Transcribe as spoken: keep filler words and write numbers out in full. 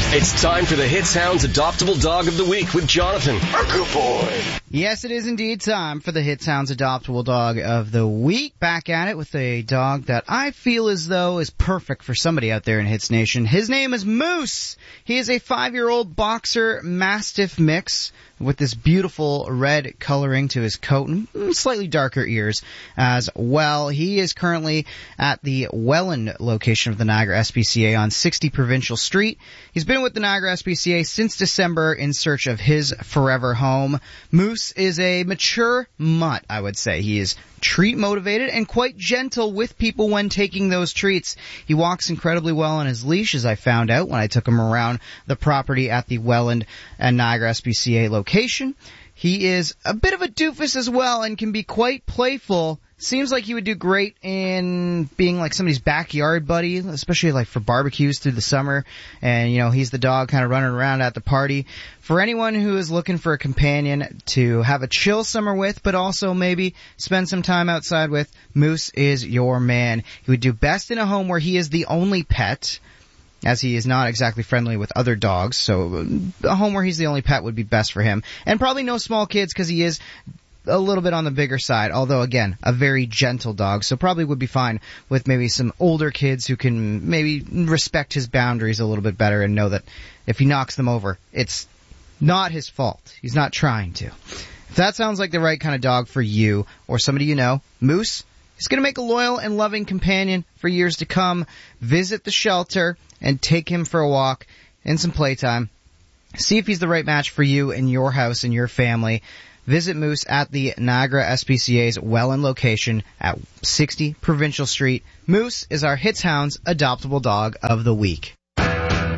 It's time for the Hits Hounds Adoptable Dog of the Week with Jonathan. Our good boy. Yes, it is indeed time for the Hits Hounds Adoptable Dog of the Week. Back at it with a dog that I feel as though is perfect for somebody out there in Hits Nation. His name is Moose. He is a five-year-old boxer mastiff mix with this beautiful red coloring to his coat and slightly darker ears as well. He is currently at the Welland location of the Niagara S P C A on sixty Provincial Street. He's been with the Niagara S P C A since December in search of his forever home. Moose is a mature mutt, I would say. He is treat motivated and quite gentle with people when taking those treats. He walks incredibly well on his leash, as I found out when I took him around the property at the Welland and Niagara S P C A location. He is a bit of a doofus as well and can be quite playful. Seems like he would do great in being like somebody's backyard buddy, especially like for barbecues through the summer. And, you know, he's the dog kind of running around at the party. For anyone who is looking for a companion to have a chill summer with, but also maybe spend some time outside with, Moose is your man. He would do best in a home where he is the only pet, as he is not exactly friendly with other dogs. So a home where he's the only pet would be best for him. And probably no small kids because he is a little bit on the bigger side, although again, a very gentle dog, so probably would be fine with maybe some older kids who can maybe respect his boundaries a little bit better and know that if he knocks them over, it's not his fault. He's not trying to. If that sounds like the right kind of dog for you or somebody you know, Moose is going to make a loyal and loving companion for years to come. Visit the shelter and take him for a walk and some playtime. See if he's the right match for you and your house and your family. Visit Moose at the Niagara S P C A's Welland location at sixty Provincial Street. Moose is our Hits Hounds Adoptable Dog of the Week.